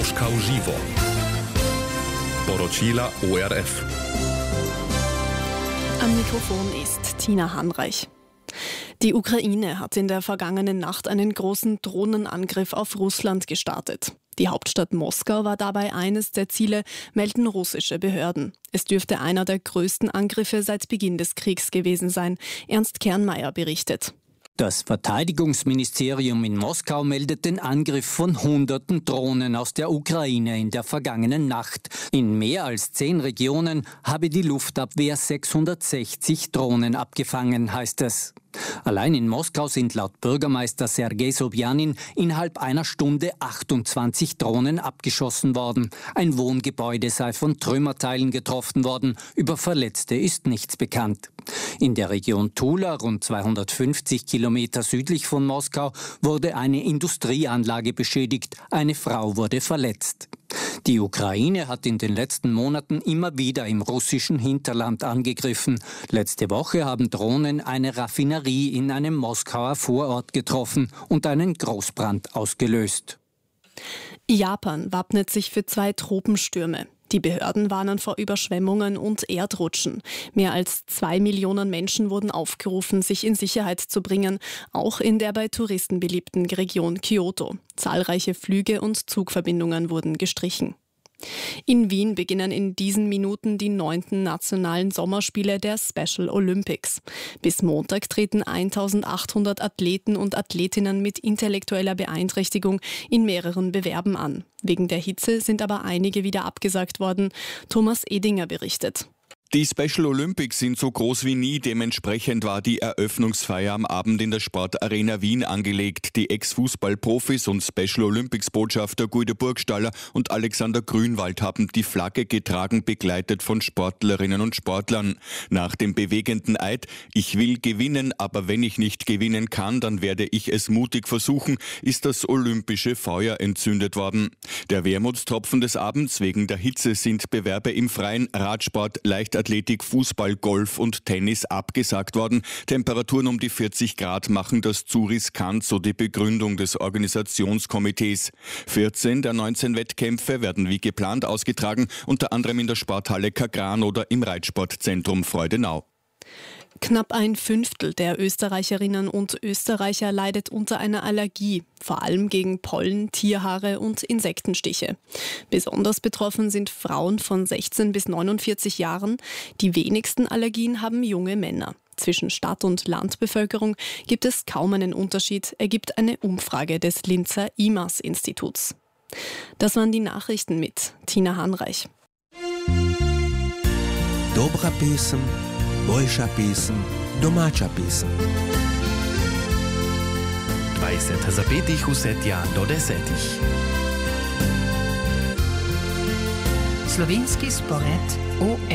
Moskau živo. Poročila ORF. Am Mikrofon ist Tina Hanreich. Die Ukraine hat in der vergangenen Nacht einen großen Drohnenangriff auf Russland gestartet. Die Hauptstadt Moskau war dabei eines der Ziele, melden russische Behörden. Es dürfte einer der größten Angriffe seit Beginn des Kriegs gewesen sein. Ernst Kernmeier berichtet. Das Verteidigungsministerium in Moskau meldet den Angriff von Hunderten Drohnen aus der Ukraine in der vergangenen Nacht. In mehr als 10 Regionen habe die Luftabwehr 660 Drohnen abgefangen, heißt es. Allein in Moskau sind laut Bürgermeister Sergei Sobjanin innerhalb einer Stunde 28 Drohnen abgeschossen worden. Ein Wohngebäude sei von Trümmerteilen getroffen worden. Über Verletzte ist nichts bekannt. In der Region Tula, rund 250 Kilometer südlich von Moskau, wurde eine Industrieanlage beschädigt. Eine Frau wurde verletzt. Die Ukraine hat in den letzten Monaten immer wieder im russischen Hinterland angegriffen. Letzte Woche haben Drohnen eine Raffinerie in einem Moskauer Vorort getroffen und einen Großbrand ausgelöst. Japan wappnet sich für 2 Tropenstürme. Die Behörden warnen vor Überschwemmungen und Erdrutschen. Mehr als 2 Millionen Menschen wurden aufgerufen, sich in Sicherheit zu bringen, auch in der bei Touristen beliebten Region Kyoto. Zahlreiche Flüge und Zugverbindungen wurden gestrichen. In Wien beginnen in diesen Minuten die 9. nationalen Sommerspiele der Special Olympics. Bis Montag treten 1800 Athleten und Athletinnen mit intellektueller Beeinträchtigung in mehreren Bewerben an. Wegen der Hitze sind aber einige wieder abgesagt worden. Thomas Edinger berichtet. Die Special Olympics sind so groß wie nie, dementsprechend war die Eröffnungsfeier am Abend in der Sportarena Wien angelegt. Die Ex-Fußballprofis und Special Olympics-Botschafter Guido Burgstaller und Alexander Grünwald haben die Flagge getragen, begleitet von Sportlerinnen und Sportlern. Nach dem bewegenden Eid, ich will gewinnen, aber wenn ich nicht gewinnen kann, dann werde ich es mutig versuchen, ist das olympische Feuer entzündet worden. Der Wermutstropfen des Abends: wegen der Hitze sind Bewerbe im Freien, Radsport, Leichtathletik, Fußball, Golf und Tennis abgesagt worden. Temperaturen um die 40 Grad machen das zu riskant, so die Begründung des Organisationskomitees. 14 der 19 Wettkämpfe werden wie geplant ausgetragen, unter anderem in der Sporthalle Kagran oder im Reitsportzentrum Freudenau. Knapp 1/5 der Österreicherinnen und Österreicher leidet unter einer Allergie, vor allem gegen Pollen, Tierhaare und Insektenstiche. Besonders betroffen sind Frauen von 16 bis 49 Jahren. Die wenigsten Allergien haben junge Männer. Zwischen Stadt- und Landbevölkerung gibt es kaum einen Unterschied, ergibt eine Umfrage des Linzer IMAS-Instituts. Das waren die Nachrichten mit Tina Hanreich. Dobra pesem, boljša pesem, domača pesem. 20 zapetih vse tja do 10. Slovenski spored ORF.